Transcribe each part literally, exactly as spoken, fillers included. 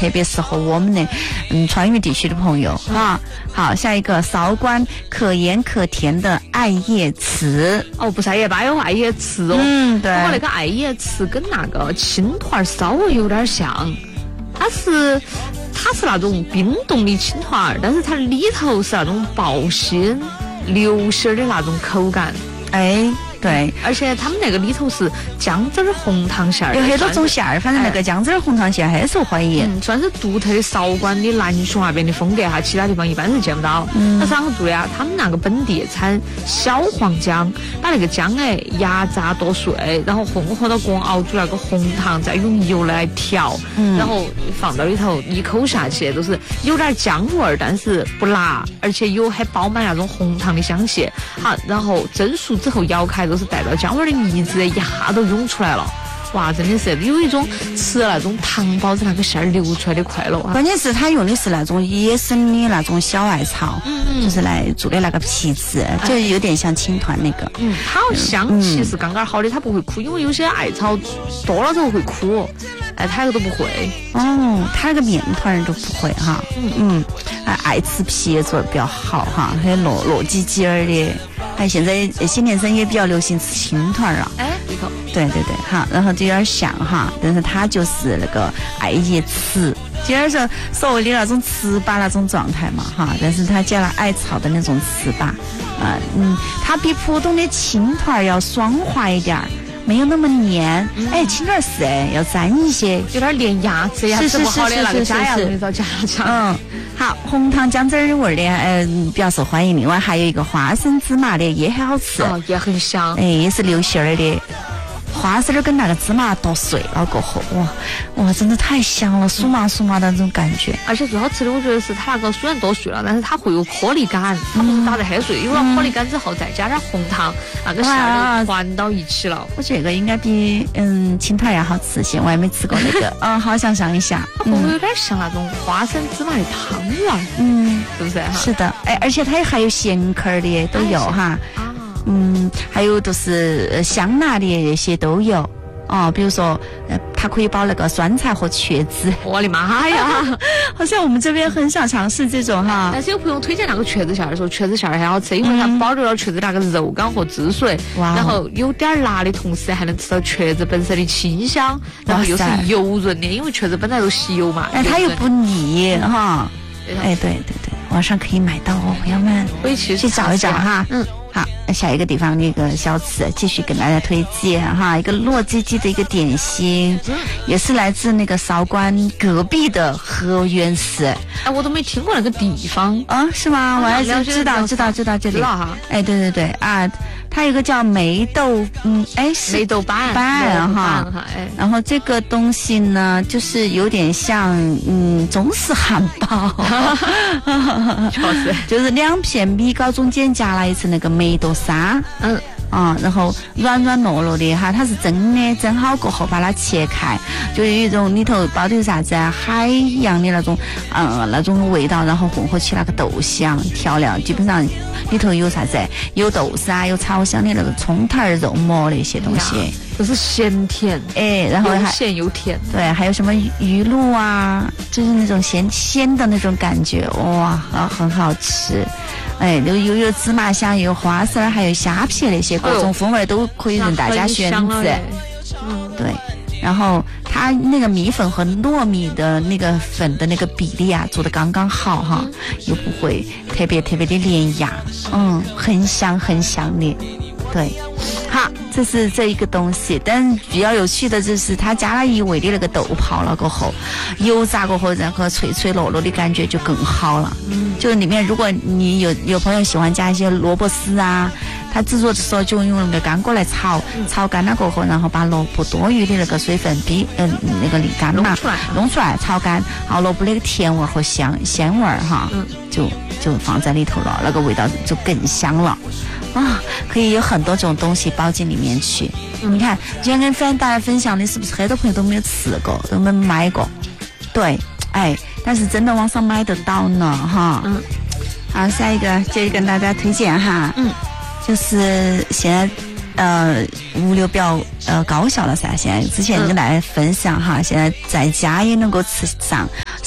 特别适合我们的嗯川渝地区的朋友啊。好，下一个韶关可盐可甜的艾叶糍。 哦，不是艾叶粑，有艾叶糍哦。 嗯，对。 不过那个艾叶糍跟那个青团稍微有点像，它是它是那种冰冻的青团，但是它里头是那种爆心流心的那种口感。 哎。对， 而且他们那个里头是姜汁儿红糖馅儿， 有很多种馅儿，反正那个姜汁儿红糖馅很受欢迎， 嗯，算是独特的韶关的南雄那边的风格哈，其他地方一般是见不到。嗯，那是啷个做的啊？他们那个本地产小黄姜，把那个姜哎压榨剁碎，然后混合到锅熬煮那个红糖，再用油来调，嗯，然后放到里头，一口下去都是有点姜味儿，但是不辣，而且有还包满那种红糖的香气。好，然后蒸熟之后咬开。都是带到姜味的腻子一下都涌出来了，哇，真的是有一种吃那种糖包子那个馅儿流出来的快乐啊！ 关键是他用的是那种野生的那种小艾草， 嗯嗯， 就是来做的那个皮子，就有点像青团那个。 嗯，它香气是刚刚好的，它不会苦，因为有些艾草多了之后会苦，哎，它那个都不会。 哦，它那个面团都不会哈。嗯嗯，啊，艾糍皮也做的比较好哈，还有糯糯叽叽儿的。哎，现在新年生也比较流行吃青团啊。 哎，里头。 对对对，哈，然后就有点像哈，但是它就是那个艾叶糍，就有点是所谓的那种糍粑那种状态嘛哈，但是它加了艾草的那种糍粑，啊嗯，它比普通的青团要爽滑一点儿。没有那么黏，嗯、哎，青团是哎，要粘一些， 有点连牙齿牙齿不好的那个假牙容易遭夹长。 嗯，好，红糖姜汁儿味儿的，呃，比较受欢迎。另外还有一个花生芝麻的也很好吃， 哦，也很香， 哎，也是流心儿的。花生儿跟那个芝麻剁碎了过后，哇哇，真的太香了，酥麻酥麻的那种感觉。 而且最好吃的，我觉得是它那个虽然剁碎了，但是它会有颗粒感，它不是打得很碎，有了颗粒感之后再加点红糖，那个馅儿就团到一起了。 我觉得这个应该比嗯青团要好吃些，我还没吃过那个，嗯，好想尝一下。 它会不会有点像那种花生芝麻的汤圆？嗯，是不是？ 是的，哎，而且它还有咸口的都有哈。嗯，还有就是香辣的那些都有哦，比如说，呃，它可以包那个酸菜和茄子。 我的妈呀！ 好像我们这边很少尝试这种哈。 但是有朋友推荐那个茄子馅的时候，茄子馅很好吃，因为它保留了茄子那个肉感和汁水，嗯、然后有点辣的同时还能吃到茄子本身的清香，然后又是油润的，因为茄子本来都吸油嘛。 哎，它又不腻哈。哎，对对对，网上可以买到哦，朋友们， 可以去去找一找哈。 嗯。 好，下一个地方那个小吃继续跟大家推荐哈，一个糯叽叽的一个点心，嗯、也是来自那个韶关隔壁的河源市。 哎，我都没听过那个地方啊，是吗？我还是知道知道知道这里。 知道哈。 哎，对对对啊，它有个叫梅豆，嗯，哎是梅豆瓣瓣哈，哎，然后这个东西呢，就是有点像嗯中式汉堡， 确实， 就是两片米糕中间夹了一层那个梅豆沙，嗯。啊、嗯，然后软软糯糯的哈，它是蒸的，蒸好过后把它切开，就有一种里头包的啥子啊，海一样的那种，嗯，那种味道，然后混合起那个豆香调料，基本上里头有啥子，有豆沙，有炒香的那个葱头、肉末那些东西， 就是咸甜， 哎，然后还又咸又甜， 对，还有什么鱼露啊，就是那种咸鲜的那种感觉，哇，啊，很好吃。哎，又又有芝麻香，又有花生，还有虾皮那些，各种风味都可以让大家选择。嗯，对。然后它那个米粉和糯米的那个粉的那个比例啊，做得刚刚好哈，嗯、又不会特别特别的连牙，嗯，很香很香的。对，好，这是这一个东西，但比较有趣的就是它加了一味的那个豆泡了过后，油炸过后，然后脆脆糯糯的感觉就更好了。嗯，就是里面如果你有有朋友喜欢加一些萝卜丝啊，它制作的时候就用那个干锅来炒，嗯、炒干了过后，然后把萝卜多余的那个水分逼嗯、呃、那个沥干嘛， 弄出来， 弄出来炒干，好萝卜那个甜味和香鲜味哈，嗯、就就放在里头了，那个味道就更香了。啊，可以有很多种东西包进里面去。嗯、你看，今天跟分大家分享的是不是很多朋友都没有吃过，都没买过？对，哎，但是真的网上买得到呢，哈。嗯。好，下一个接着跟大家推荐哈。嗯。就是现在呃物流比较呃高效了噻，现在之前跟大家分享哈，现在在家也能够吃上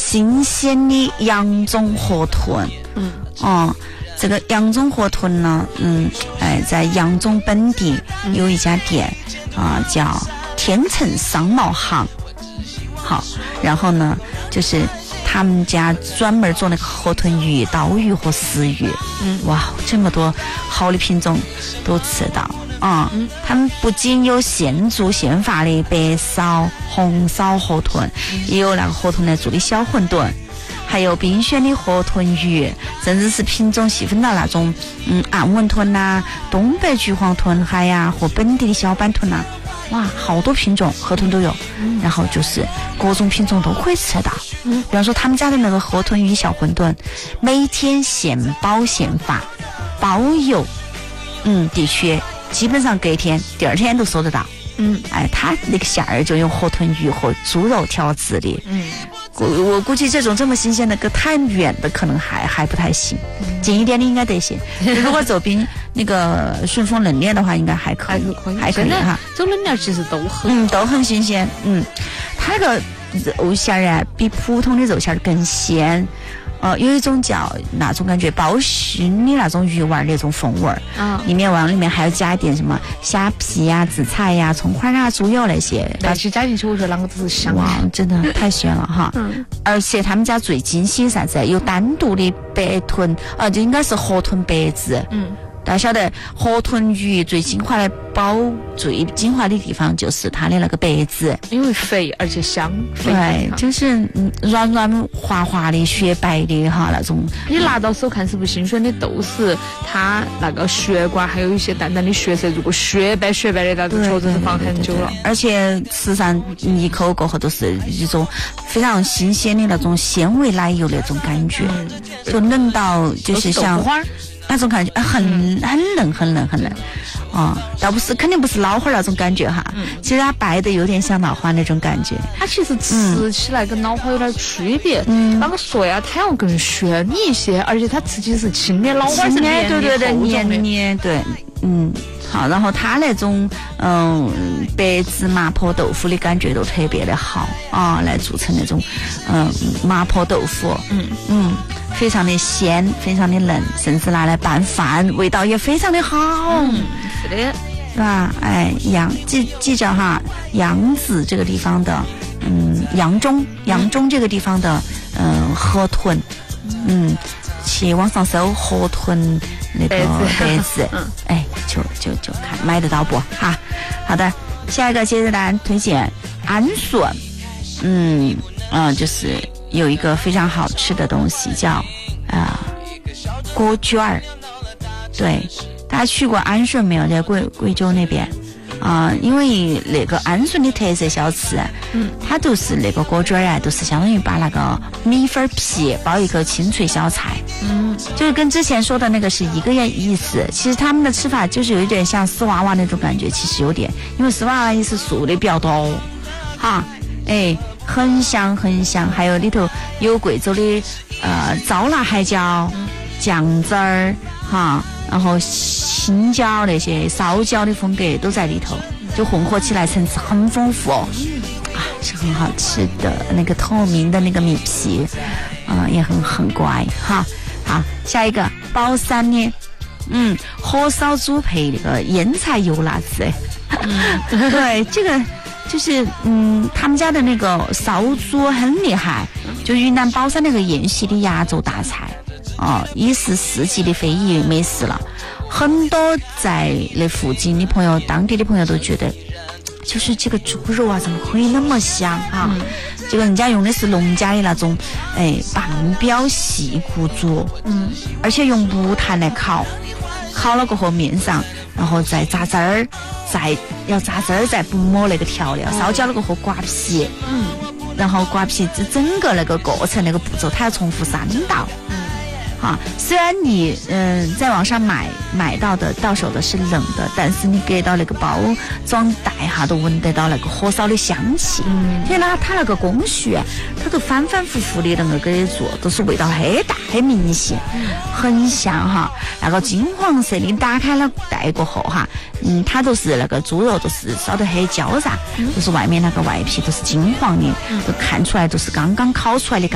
新鲜的扬州河豚。 嗯， 哦，这个扬州河豚呢，嗯，哎，在扬州本地有一家店啊、呃，叫天成商贸行。好，然后呢，就是他们家专门做那个河豚鱼、刀鱼和石鱼。嗯，哇，这么多好的品种都吃得到啊！嗯，他们不仅有现做现发的白烧、红烧河豚，嗯、也有那个河豚来做的小馄饨，还有冰选的河豚鱼，甚至是品种细分到那种嗯暗纹豚呐、啊、东北橘黄豚海呀和本地的小板豚呐、啊。哇，好多品种河豚都有，嗯、然后就是各种品种都可以吃得到。嗯，比方说他们家的那个河豚鱼小馄饨，每天现包现发，包邮。嗯，的确，基本上隔天、第二天都收得到。嗯，哎，他那个馅儿就用河豚鱼和猪肉调制的。嗯，我我估计这种这么新鲜的，个太远的可能还还不太行，嗯、近一点的应该得行。如果走冰那个顺丰冷链的话，应该还可以，还可以哈。 走冷链其实都很嗯都很新鲜。嗯，它那个肉馅儿啊，比普通的肉馅儿更鲜。呃，有一种叫那种感觉包熏的那种鱼丸那种风味儿，啊，里面往里面还要加一点什么虾皮呀、紫菜呀、葱花啊、猪油那些， 但是加进去，我觉得啷个都是香。 哇，真的太鲜了哈！嗯，而且他们家最惊喜啥子？有单独的白豚，啊，就应该是河豚白子。嗯。大家晓得河豚鱼最精华的包最精华的地方就是它的那个白子， 因为肥而且香。 对，就是嗯软软滑滑的雪白的哈那种。 你拿到手看是不是新鲜的都是它那个血管还有一些淡淡的血色，如果雪白雪白的那种确实是放很久了。 而且吃上一口过后都是一种非常新鲜的那种鲜味奶油那种感觉，嗯、就嫩到就是像。那种感觉很很嫩很嫩很嫩啊、哦，倒不是肯定不是老花那种感觉哈，嗯、其实它白的有点像老花那种感觉， 它其实吃起来跟老花有点区别。嗯，啷个说呀？它要更鲜一些，而且它吃起是轻的，老花是黏的， 对对对，黏黏对，嗯。好，然后它那种嗯白子麻婆豆腐的感觉都特别的好啊，来做成那种嗯麻婆豆腐，嗯嗯，非常的鲜，非常的嫩，甚至拿来拌饭，味道也非常的好。 嗯，是的， 是吧？哎，扬记记着哈，扬子这个地方的，嗯，扬中扬中这个地方的，嗯，河豚，嗯，去网上搜河豚。那个白子，嗯，哎，就就就看买得到不哈？好的，下一个接着单推荐安顺，嗯嗯、呃，就是有一个非常好吃的东西叫啊、呃、锅卷儿，对，大家去过安顺没有？在贵贵州那边。啊、呃，因为那个安顺的特色小吃，嗯，它都是那个锅卷啊，都是相当于把那个米粉皮包一个清脆小菜，嗯，就是跟之前说的那个是一个意思。其实他们的吃法就是有一点像丝娃娃那种感觉，其实有点，因为丝娃娃也是素的比较多，哈，哎，很香很香，还有里头有贵州的呃糟辣海椒、酱汁儿，哈。然后青椒那些烧椒的风格都在里头，就混合起来层次很丰富哦，啊，是很好吃的。那个透明的那个米皮，啊、呃，也很很乖哈。好，下一个宝山的，嗯，火烧猪配那个腌菜油辣子，嗯、对，这个就是嗯，他们家的那个烧猪很厉害，就云南宝山那个宴席的压轴大菜。哦，也是世纪的非遗美食了。很多在那附近的朋友、当地的朋友都觉得，就是这个猪肉啊，怎么可以那么香啊？嗯、这个人家用的是农家的那种，哎，半标细骨猪，嗯，而且用木炭来烤，烤了过后面上，然后再炸汁儿，再要炸汁儿，再不抹那个调料，烧焦了过后刮皮，嗯，然后刮皮，这整个那个过程那个步骤，它要重复三道。啊，虽然你嗯、呃、在网上买买到的到手的是冷的，但是你给到那个包装袋哈，都闻得到那个火烧的香气。嗯，因为呢，它那个工序，它都反反复复的那个给做，都是味道很大很明显，很香哈。那个金黄色的，打开了袋过后哈，嗯，它都是那个猪肉都是烧得很焦炸，嗯、就是外面那个外皮都是金黄的，嗯、都看出来都是刚刚烤出来的。